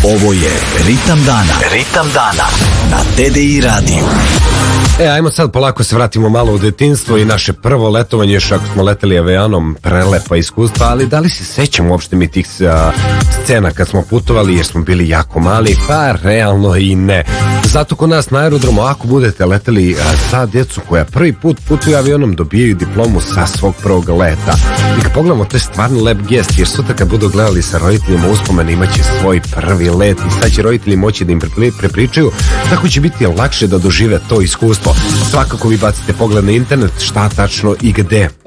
Ovo je Ritam dana. Ritam dana na TDI radiju. Ajmo sad polako se vratimo malo u detinjstvo i naše prvo letovanje, još ako smo leteli avionom, prelepa iskustva, ali da li se sećamo uopšte mi tih scena kad smo putovali, jer smo bili jako mali? Pa realno i ne. Zato kod nas na aerodromu, ako budete leteli sa djecu koja prvi put putuju avionom, dobijaju diplomu sa svog prvog leta. I kad pogledamo, to je stvarno lep gest, jer sutra kad budu gledali sa roditeljima uspomene, imaće svoj prvi let i sad će roditelji moći da im prepričaju, tako će biti lakše da dožive to iskustvo. Svakako vi bacite pogled na internet šta tačno i gde